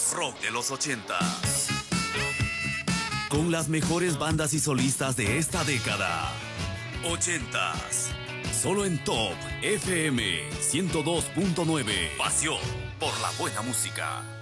Rock de los 80s. Con las mejores bandas y solistas de esta década. 80s. Solo en Top FM 102.9. Pasión por la buena música.